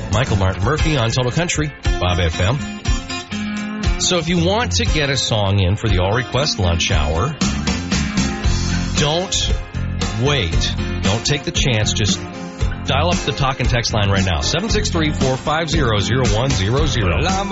Michael Martin Murphy on Total Country, Bob FM. So if you want to get a song in for the All Request Lunch Hour, don't wait. Don't take the chance. Just dial up the talk and text line right now. 763-450-0100.